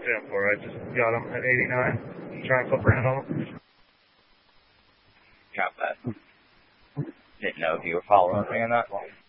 in for. I just got them at 89. Trying to flip around on them. Got that. Didn't know if you were following me or not.